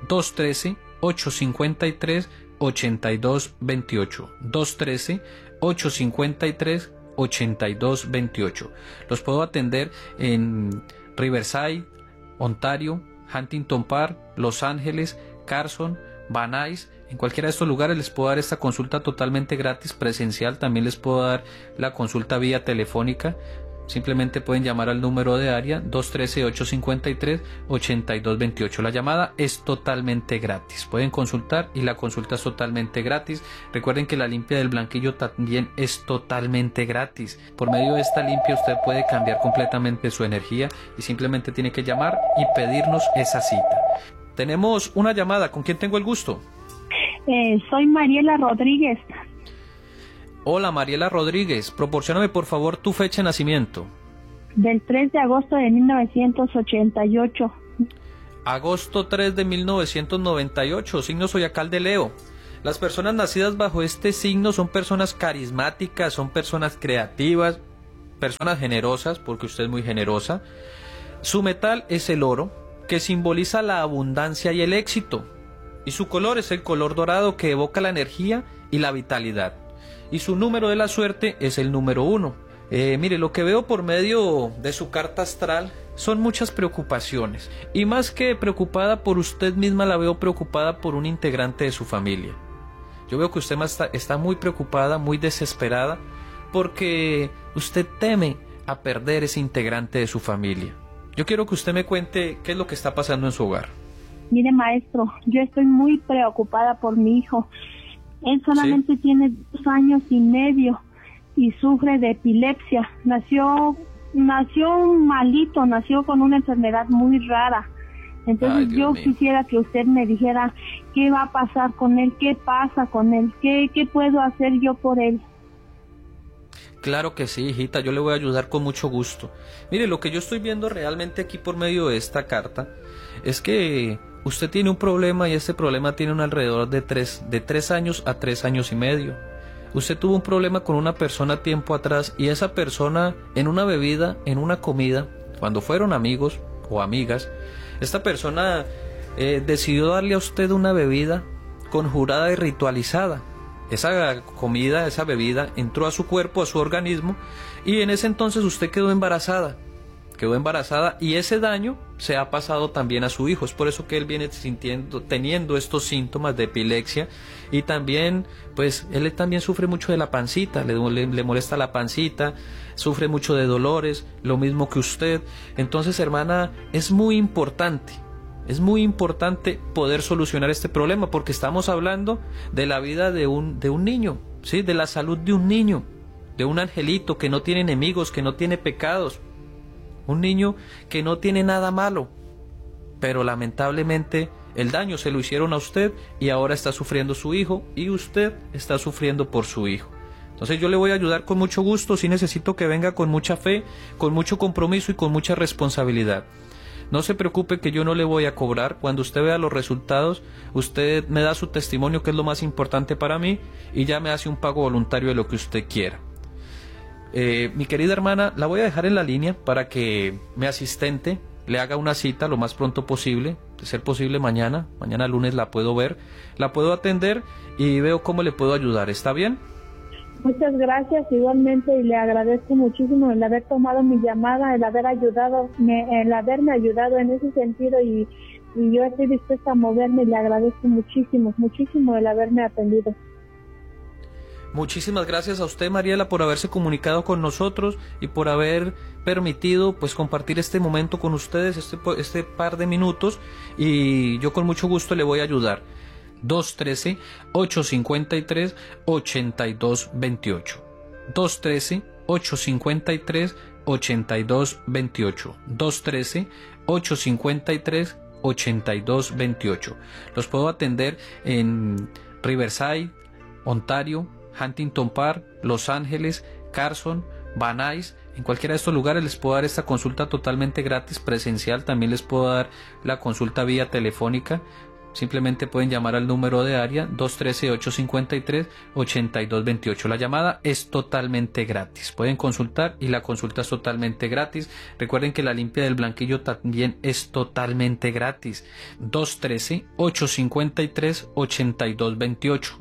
213-853-8228, 213-853-8228. Los puedo atender en Riverside, Ontario, Huntington Park, Los Ángeles, Carson, Van Nuys. En cualquiera de estos lugares les puedo dar esta consulta totalmente gratis, presencial. También les puedo dar la consulta vía telefónica. simplemente pueden llamar al número de área 213-853-8228. La llamada es totalmente gratis. Pueden consultar y la consulta es totalmente gratis. Recuerden que la limpia del blanquillo también es totalmente gratis. Por medio de esta limpia usted puede cambiar completamente su energía y simplemente tiene que llamar y pedirnos esa cita. Tenemos una llamada. ¿Con quién tengo el gusto? Soy Mariela Rodríguez. Hola Mariela Rodríguez, proporcióname por favor tu fecha de nacimiento. Del 3 de agosto de 1988. Agosto 3 de 1998, signo zodiacal de Leo. Las personas nacidas bajo este signo son personas carismáticas, son personas creativas, personas generosas, porque usted es muy generosa. Su metal es el oro, que simboliza la abundancia y el éxito. Y su color es el color dorado, que evoca la energía y la vitalidad. Y su número de la suerte es el número 1. Mire, lo que veo por medio de su carta astral son muchas preocupaciones. Y más que preocupada por usted misma, la veo preocupada por un integrante de su familia. Yo veo que usted está muy preocupada, muy desesperada, porque usted teme a perder ese integrante de su familia. Yo quiero que usted me cuente qué es lo que está pasando en su hogar. Mire, maestro, yo estoy muy preocupada por mi hijo. Él solamente tiene 2 años y medio y sufre de epilepsia. Nació malito, nació con una enfermedad muy rara. Entonces yo quisiera que usted me dijera qué va a pasar con él, qué pasa con él, qué puedo hacer yo por él. Claro que sí, hijita, yo le voy a ayudar con mucho gusto. Mire, lo que yo estoy viendo realmente aquí por medio de esta carta es que usted tiene un problema y este problema tiene un alrededor de 3 años a 3 años y medio. Usted tuvo un problema con una persona tiempo atrás y esa persona en una bebida, en una comida, cuando fueron amigos o amigas, esta persona decidió darle a usted una bebida conjurada y ritualizada. Esa comida, esa bebida entró a su cuerpo, a su organismo, y en ese entonces usted quedó embarazada y ese daño se ha pasado también a su hijo. Es por eso que él viene teniendo estos síntomas de epilepsia, y también pues él también sufre mucho de la pancita, le molesta la pancita, sufre mucho de dolores, lo mismo que usted. Entonces, hermana, es muy importante poder solucionar este problema, porque estamos hablando de la vida de un niño, ¿sí? De la salud de un niño, de un angelito que no tiene enemigos, que no tiene pecados, un niño que no tiene nada malo, pero lamentablemente el daño se lo hicieron a usted y ahora está sufriendo su hijo y usted está sufriendo por su hijo. Entonces yo le voy a ayudar con mucho gusto, sí necesito que venga con mucha fe, con mucho compromiso y con mucha responsabilidad. No se preocupe que yo no le voy a cobrar. Cuando usted vea los resultados, usted me da su testimonio, que es lo más importante para mí, y ya me hace un pago voluntario de lo que usted quiera. Mi querida hermana, la voy a dejar en la línea para que mi asistente le haga una cita lo más pronto posible, de ser posible mañana lunes la puedo ver, la puedo atender y veo cómo le puedo ayudar. ¿Está bien? Muchas gracias igualmente, y le agradezco muchísimo el haber tomado mi llamada, el haberme ayudado en ese sentido, y yo estoy dispuesta a moverme, y le agradezco muchísimo el haberme atendido. Muchísimas gracias a usted, Mariela, por haberse comunicado con nosotros y por haber permitido pues compartir este momento con ustedes, este par de minutos, y yo con mucho gusto le voy a ayudar. 213-853-8228 213-853-8228 213-853-8228. Los puedo atender en Riverside, Ontario, Huntington Park, Los Ángeles, Carson, Van Nuys. En cualquiera de estos lugares les puedo dar esta consulta totalmente gratis, presencial. También les puedo dar la consulta vía telefónica. Simplemente pueden llamar al número de área 213-853-8228. La llamada es totalmente gratis. Pueden consultar y la consulta es totalmente gratis. Recuerden que la limpia del blanquillo también es totalmente gratis. 213-853-8228.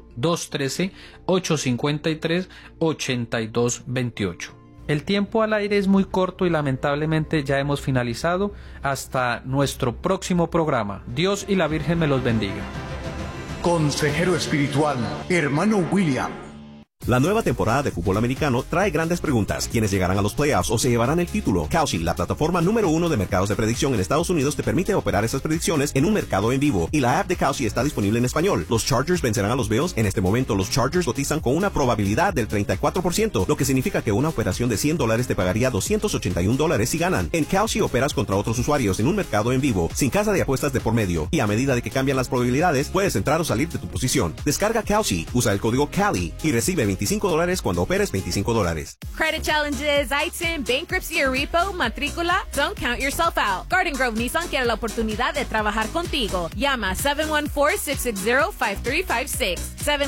213-853-8228. El tiempo al aire es muy corto y lamentablemente ya hemos finalizado. Hasta nuestro próximo programa. Dios y la Virgen me los bendiga. Consejero espiritual, hermano William. La nueva temporada de fútbol americano trae grandes preguntas. ¿Quiénes llegarán a los playoffs o se llevarán el título? Kalshi, la plataforma número 1 de mercados de predicción en Estados Unidos, te permite operar esas predicciones en un mercado en vivo. Y la app de Kalshi está disponible en español. Los Chargers vencerán a los Bills. En este momento, los Chargers cotizan con una probabilidad del 34%, lo que significa que una operación de $100 te pagaría $281 si ganan. En Kalshi operas contra otros usuarios en un mercado en vivo, sin casa de apuestas de por medio. Y a medida de que cambian las probabilidades, puedes entrar o salir de tu posición. Descarga Kalshi, usa el código CALI y recibe $25 cuando operes $25. Credit challenges, ITIN, bankruptcy or repo, matrícula, don't count yourself out. Garden Grove Nissan quiere la oportunidad de trabajar contigo. Llama 714-660-5356.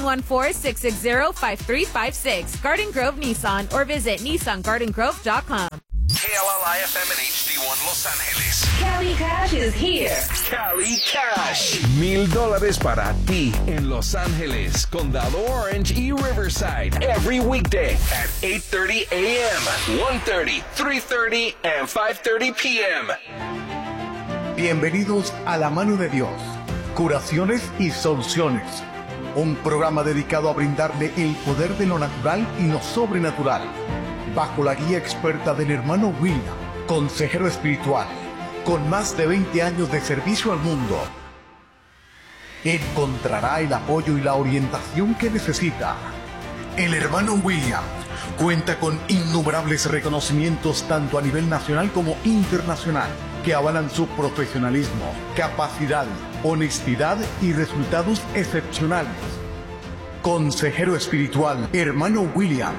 714-660-5356. Garden Grove Nissan or visit nissangardengrove.com. KLLI-FM and HD1 Los Ángeles. Cali Cash is here. Cali Cash. $1,000 para ti en Los Ángeles, Condado Orange y Riverside. Every weekday at 8:30 a.m., 1:30, 3:30, and 5:30 p.m. Bienvenidos a La Mano de Dios. Curaciones y soluciones. Un programa dedicado a brindarle el poder de lo natural y lo sobrenatural, bajo la guía experta del hermano William, consejero espiritual, con más de 20 años de servicio al mundo. Encontrará el apoyo y la orientación que necesita. El hermano William cuenta con innumerables reconocimientos tanto a nivel nacional como internacional, que avalan su profesionalismo, capacidad, honestidad y resultados excepcionales. Consejero espiritual, hermano William.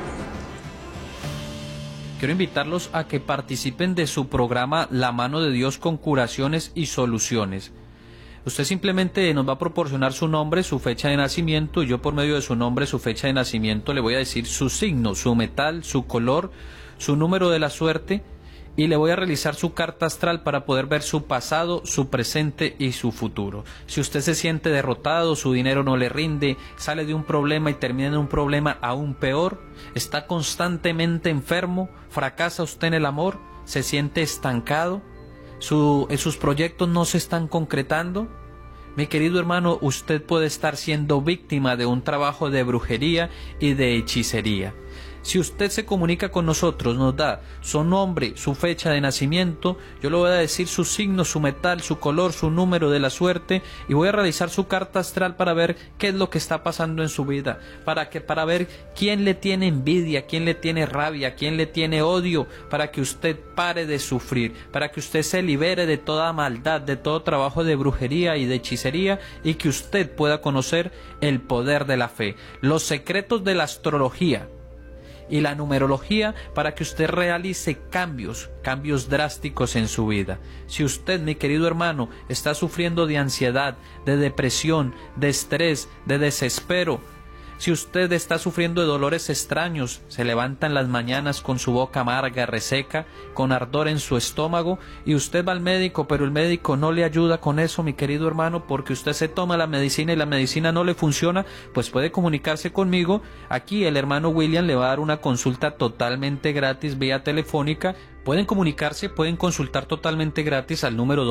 Quiero invitarlos a que participen de su programa La Mano de Dios con curaciones y soluciones. Usted simplemente nos va a proporcionar su nombre, su fecha de nacimiento, y yo por medio de su nombre, su fecha de nacimiento, le voy a decir su signo, su metal, su color, su número de la suerte, y le voy a realizar su carta astral para poder ver su pasado, su presente y su futuro. Si usted se siente derrotado, su dinero no le rinde, sale de un problema y termina en un problema aún peor, está constantemente enfermo, fracasa usted en el amor, se siente estancado, sus proyectos no se están concretando, mi querido hermano, usted puede estar siendo víctima de un trabajo de brujería y de hechicería. Si usted se comunica con nosotros, nos da su nombre, su fecha de nacimiento, yo le voy a decir su signo, su metal, su color, su número de la suerte, y voy a realizar su carta astral para ver qué es lo que está pasando en su vida, para ver quién le tiene envidia, quién le tiene rabia, quién le tiene odio, para que usted pare de sufrir, para que usted se libere de toda maldad, de todo trabajo de brujería y de hechicería, y que usted pueda conocer el poder de la fe, los secretos de la astrología y la numerología, para que usted realice cambios drásticos en su vida. Si usted, mi querido hermano, está sufriendo de ansiedad, de depresión, de estrés, de desespero, si usted está sufriendo de dolores extraños, se levanta en las mañanas con su boca amarga, reseca, con ardor en su estómago, y usted va al médico, pero el médico no le ayuda con eso, mi querido hermano, porque usted se toma la medicina y la medicina no le funciona, pues puede comunicarse conmigo. Aquí el hermano William le va a dar una consulta totalmente gratis vía telefónica. Pueden comunicarse, pueden consultar totalmente gratis al número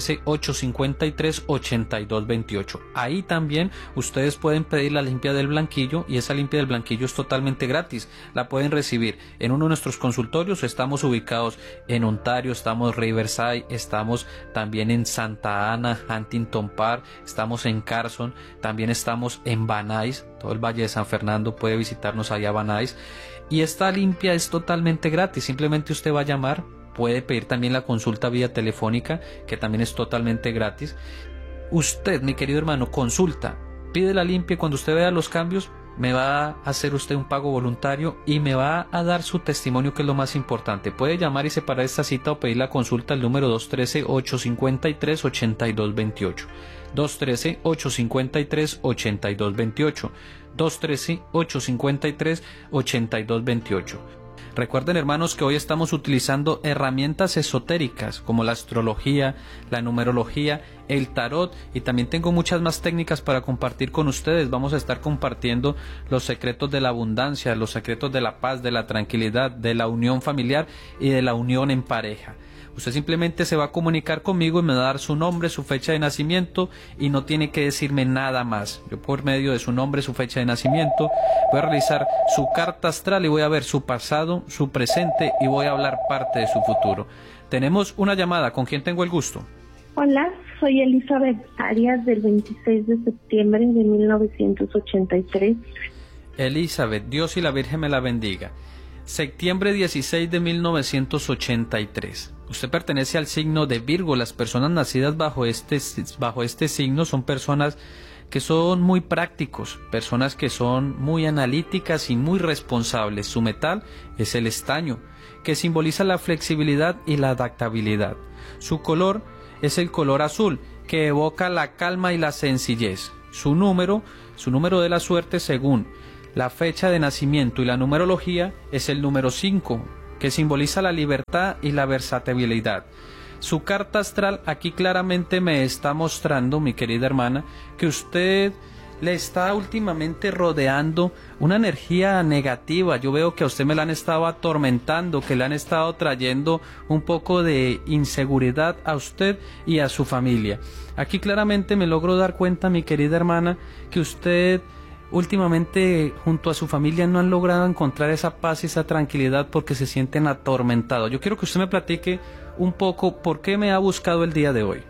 213-853-8228. Ahí también ustedes pueden pedir la limpia del blanquillo, y esa limpia del blanquillo es totalmente gratis. La pueden recibir en uno de nuestros consultorios. Estamos ubicados en Ontario, estamos en Riverside, estamos también en Santa Ana, Huntington Park, estamos en Carson, también estamos en Van Nuys, todo el Valle de San Fernando puede visitarnos allá a Van Nuys. Y esta limpia es totalmente gratis, simplemente usted va a llamar, puede pedir también la consulta vía telefónica, que también es totalmente gratis. Usted, mi querido hermano, consulta, pide la limpia, y cuando usted vea los cambios, me va a hacer usted un pago voluntario y me va a dar su testimonio, que es lo más importante. Puede llamar y separar esta cita o pedir la consulta al número 213-853-8228. 213-853-8228. 213-853-8228. Recuerden, hermanos, que hoy estamos utilizando herramientas esotéricas como la astrología, la numerología, el tarot, y también tengo muchas más técnicas para compartir con ustedes. Vamos a estar compartiendo los secretos de la abundancia, los secretos de la paz, de la tranquilidad, de la unión familiar y de la unión en pareja. Usted simplemente se va a comunicar conmigo y me va a dar su nombre, su fecha de nacimiento, y no tiene que decirme nada más. Yo, por medio de su nombre, su fecha de nacimiento, voy a realizar su carta astral y voy a ver su pasado, su presente, y voy a hablar parte de su futuro. Tenemos una llamada. ¿Con quién tengo el gusto? Hola, soy Elizabeth Arias, del 26 de septiembre de 1983. Elizabeth, Dios y la Virgen me la bendiga. Septiembre 16 de 1983. Usted pertenece al signo de Virgo. Las personas nacidas bajo este signo son personas que son muy prácticos, personas que son muy analíticas y muy responsables. Su metal es el estaño, que simboliza la flexibilidad y la adaptabilidad. Su color es el color azul, que evoca la calma y la sencillez. Su número de la suerte, según la fecha de nacimiento y la numerología, es el número 5, que simboliza la libertad y la versatilidad. Su carta astral aquí claramente me está mostrando, mi querida hermana, que usted le está últimamente rodeando una energía negativa. Yo veo que a usted me la han estado atormentando, que le han estado trayendo un poco de inseguridad a usted y a su familia. Aquí claramente me logro dar cuenta, mi querida hermana, que usted últimamente junto a su familia no han logrado encontrar esa paz y esa tranquilidad porque se sienten atormentados. Yo quiero que usted me platique un poco por qué me ha buscado el día de hoy.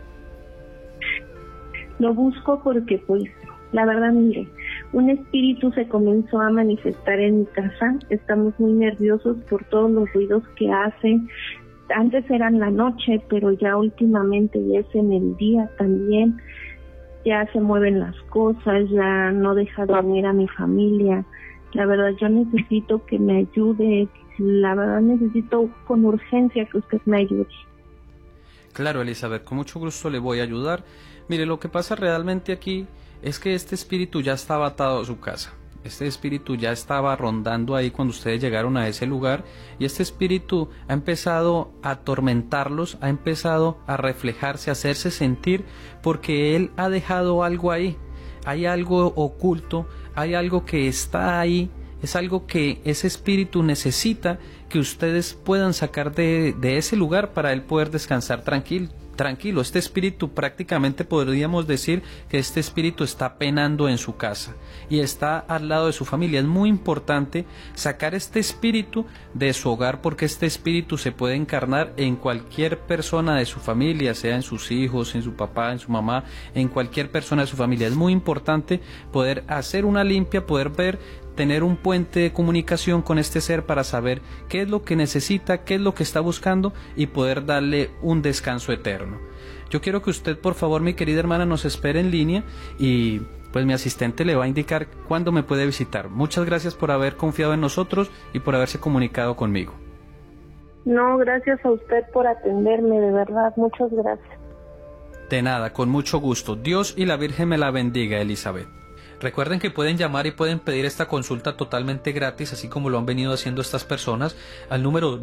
Lo busco porque, pues, la verdad, mire, un espíritu se comenzó a manifestar en mi casa. Estamos muy nerviosos por todos los ruidos que hacen. Antes eran la noche, pero ya últimamente ya es en el día también. Ya se mueven las cosas, ya no deja dormir a mi familia. La verdad, yo necesito que me ayude. La verdad, necesito con urgencia que usted me ayude. Claro, Elizabeth, con mucho gusto le voy a ayudar. Mire, lo que pasa realmente aquí es que este espíritu ya estaba atado a su casa. Este espíritu ya estaba rondando ahí cuando ustedes llegaron a ese lugar, y este espíritu ha empezado a atormentarlos, ha empezado a reflejarse, a hacerse sentir, porque él ha dejado algo ahí. Hay algo oculto, hay algo que está ahí, es algo que ese espíritu necesita que ustedes puedan sacar de ese lugar para él poder descansar tranquilo. Este espíritu, prácticamente podríamos decir que este espíritu está penando en su casa y está al lado de su familia. Es muy importante sacar este espíritu de su hogar, porque este espíritu se puede encarnar en cualquier persona de su familia, sea en sus hijos, en su papá, en su mamá, en cualquier persona de su familia. Es muy importante poder hacer una limpia, poder ver, tener un puente de comunicación con este ser para saber qué es lo que necesita, qué es lo que está buscando, y poder darle un descanso eterno. Yo quiero que usted, por favor, mi querida hermana, nos espere en línea y pues mi asistente le va a indicar cuándo me puede visitar. Muchas gracias por haber confiado en nosotros y por haberse comunicado conmigo. No, gracias a usted por atenderme, de verdad, muchas gracias. De nada, con mucho gusto. Dios y la Virgen me la bendiga, Elizabeth. Recuerden que pueden llamar y pueden pedir esta consulta totalmente gratis, así como lo han venido haciendo estas personas, al número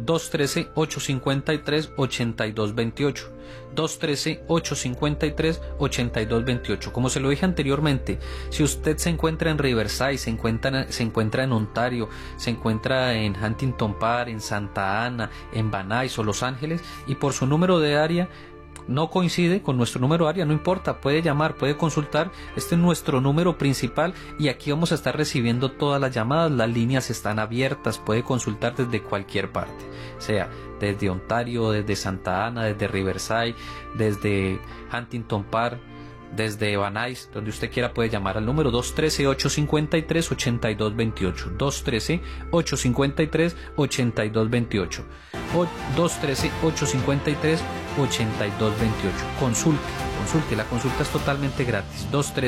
213-853-8228. 213-853-8228. Como se lo dije anteriormente, si usted se encuentra en Riverside, se encuentra en Ontario, se encuentra en Huntington Park, en Santa Ana, en Van Nuys o Los Ángeles, y por su número de área no coincide con nuestro número área, no importa, puede llamar, puede consultar. Este es nuestro número principal y aquí vamos a estar recibiendo todas las llamadas. Las líneas están abiertas, puede consultar desde cualquier parte, sea desde Ontario, desde Santa Ana, desde Riverside, desde Huntington Park, desde Van Nuys, donde usted quiera puede llamar al número 213-853-8228. 213-853-8228. 213-853-8228. Consulte, la consulta es totalmente gratis.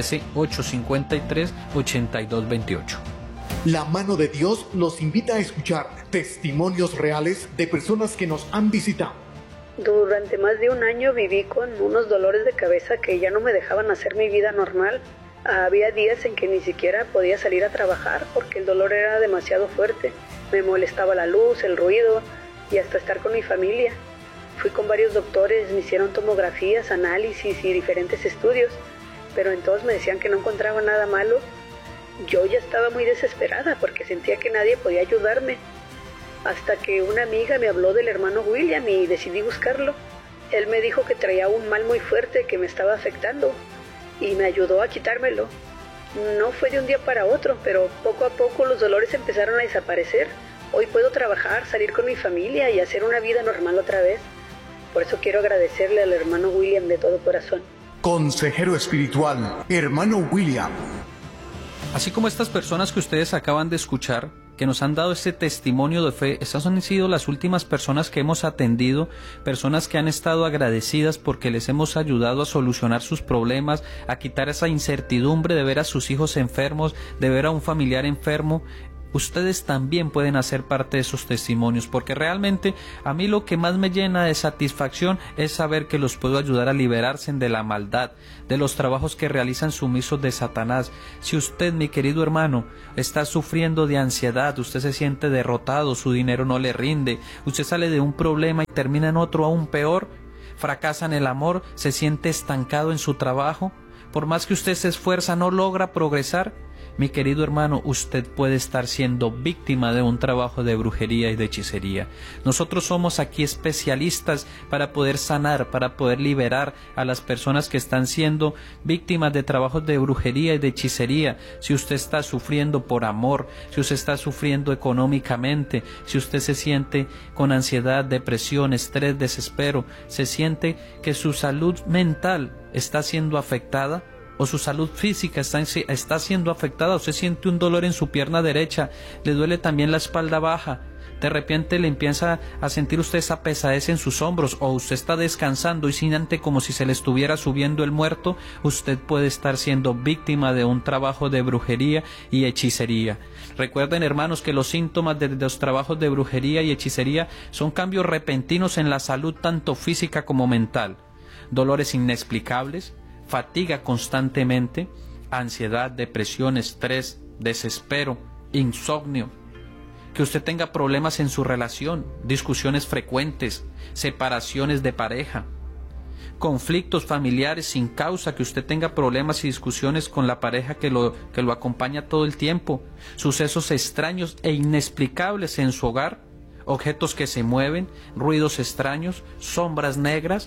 213-853-8228. La mano de Dios los invita a escuchar testimonios reales de personas que nos han visitado. Durante más de un año viví con unos dolores de cabeza que ya no me dejaban hacer mi vida normal. Había días en que ni siquiera podía salir a trabajar porque el dolor era demasiado fuerte. Me molestaba la luz, el ruido y hasta estar con mi familia. Fui con varios doctores, me hicieron tomografías, análisis y diferentes estudios, pero en todos me decían que no encontraba nada malo. Yo ya estaba muy desesperada porque sentía que nadie podía ayudarme. Hasta que una amiga me habló del hermano William y decidí buscarlo. Él me dijo que traía un mal muy fuerte que me estaba afectando y me ayudó a quitármelo. No fue de un día para otro, pero poco a poco los dolores empezaron a desaparecer. Hoy puedo trabajar, salir con mi familia y hacer una vida normal otra vez. Por eso quiero agradecerle al hermano William de todo corazón. Consejero espiritual, hermano William. Así como estas personas que ustedes acaban de escuchar, que nos han dado este testimonio de fe, estas han sido las últimas personas que hemos atendido, personas que han estado agradecidas porque les hemos ayudado a solucionar sus problemas, a quitar esa incertidumbre de ver a sus hijos enfermos, de ver a un familiar enfermo. Ustedes también pueden hacer parte de esos testimonios, porque realmente a mí lo que más me llena de satisfacción es saber que los puedo ayudar a liberarse de la maldad, de los trabajos que realizan sumisos de Satanás. Si usted, mi querido hermano, está sufriendo de ansiedad, usted se siente derrotado, su dinero no le rinde, usted sale de un problema y termina en otro aún peor, fracasa en el amor, se siente estancado en su trabajo, por más que usted se esfuerza no logra progresar, mi querido hermano, usted puede estar siendo víctima de un trabajo de brujería y de hechicería. Nosotros somos aquí especialistas para poder sanar, para poder liberar a las personas que están siendo víctimas de trabajos de brujería y de hechicería. Si usted está sufriendo por amor, si usted está sufriendo económicamente, si usted se siente con ansiedad, depresión, estrés, desespero, se siente que su salud mental está siendo afectada, o su salud física está siendo afectada, usted siente un dolor en su pierna derecha, le duele también la espalda baja, de repente le empieza a sentir usted esa pesadez en sus hombros, o usted está descansando y siente como si se le estuviera subiendo el muerto, usted puede estar siendo víctima de un trabajo de brujería y hechicería. Recuerden, hermanos, que los síntomas de los trabajos de brujería y hechicería son cambios repentinos en la salud tanto física como mental, dolores inexplicables, fatiga constantemente, ansiedad, depresión, estrés, desespero, insomnio, que usted tenga problemas en su relación, discusiones frecuentes, separaciones de pareja, conflictos familiares sin causa, que usted tenga problemas y discusiones con la pareja que lo acompaña todo el tiempo, sucesos extraños e inexplicables en su hogar, objetos que se mueven, ruidos extraños, sombras negras,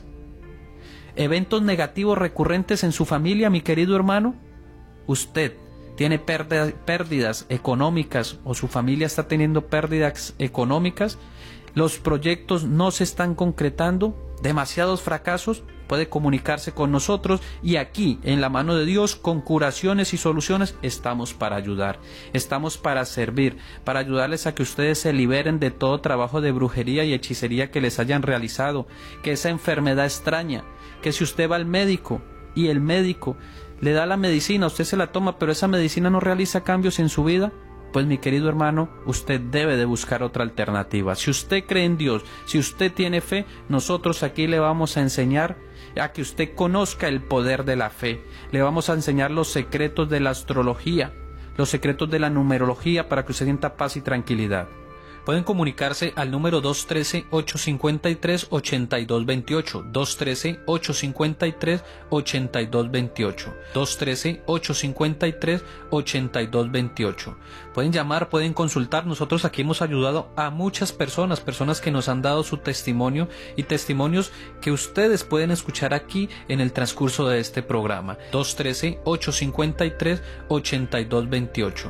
eventos negativos recurrentes en su familia, mi querido hermano. Usted tiene pérdidas económicas o su familia está teniendo pérdidas económicas, los proyectos no se están concretando, demasiados fracasos, puede comunicarse con nosotros y aquí, en la mano de Dios, con curaciones y soluciones, estamos para ayudar, estamos para servir, para ayudarles a que ustedes se liberen de todo trabajo de brujería y hechicería que les hayan realizado, que esa enfermedad extraña, que si usted va al médico y el médico le da la medicina, usted se la toma, pero esa medicina no realiza cambios en su vida, pues mi querido hermano, usted debe de buscar otra alternativa. Si usted cree en Dios, si usted tiene fe, nosotros aquí le vamos a enseñar a que usted conozca el poder de la fe. Le vamos a enseñar los secretos de la astrología, los secretos de la numerología para que usted sienta paz y tranquilidad. Pueden comunicarse al número 213-853-8228, 213-853-8228, 213-853-8228. Pueden llamar, pueden consultar. Nosotros aquí hemos ayudado a muchas personas que nos han dado su testimonio y testimonios que ustedes pueden escuchar aquí en el transcurso de este programa. 213-853-8228,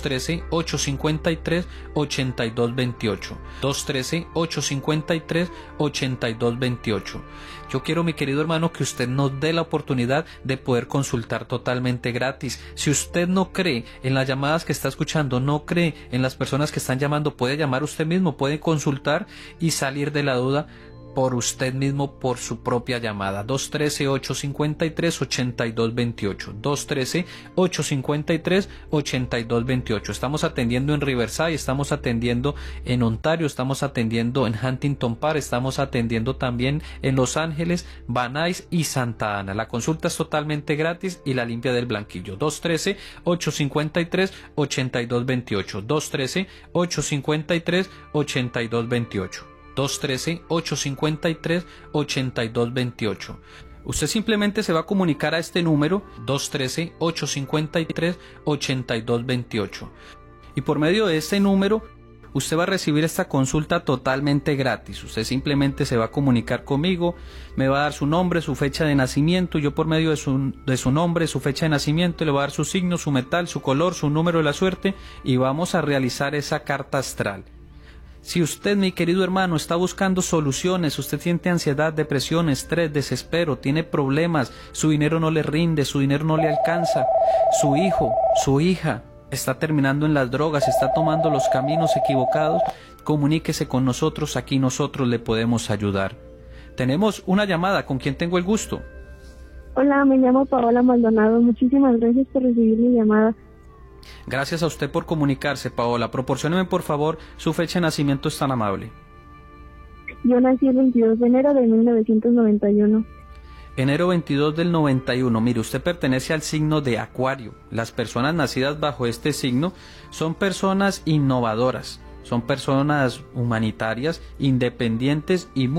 213-853-8228, 213-853-8228. Yo quiero, mi querido hermano, que usted nos dé la oportunidad de poder consultar totalmente gratis. Si usted no cree en las llamadas que está escuchando, no cree en las personas que están llamando, puede llamar usted mismo, puede consultar y salir de la duda por usted mismo, por su propia llamada. 213-853-8228. 213-853-8228. Estamos atendiendo en Riverside, estamos atendiendo en Ontario, estamos atendiendo en Huntington Park, estamos atendiendo también en Los Ángeles, Van Nuys y Santa Ana. La consulta es totalmente gratis y la limpia del blanquillo. 213-853-8228. 213-853-8228. 213-853-8228. Usted simplemente se va a comunicar a este número 213-853-8228 y por medio de este número usted va a recibir esta consulta totalmente gratis. Usted simplemente se va a comunicar conmigo, me va a dar su nombre, su fecha de nacimiento, yo por medio de su nombre, su fecha de nacimiento le voy a dar su signo, su metal, su color, su número de la suerte y vamos a realizar esa carta astral. Si usted, mi querido hermano, está buscando soluciones, usted siente ansiedad, depresión, estrés, desespero, tiene problemas, su dinero no le rinde, su dinero no le alcanza, su hijo, su hija está terminando en las drogas, está tomando los caminos equivocados, comuníquese con nosotros, aquí nosotros le podemos ayudar. Tenemos una llamada, ¿con quién tengo el gusto? Hola, me llamo Paola Maldonado, muchísimas gracias por recibir mi llamada. Gracias a usted por comunicarse, Paola. Proporcióneme, por favor, su fecha de nacimiento, es tan amable. Yo nací el 22 de enero de 1991. Enero 22 del 91. Mire, usted pertenece al signo de Acuario. Las personas nacidas bajo este signo son personas innovadoras, son personas humanitarias, independientes y muy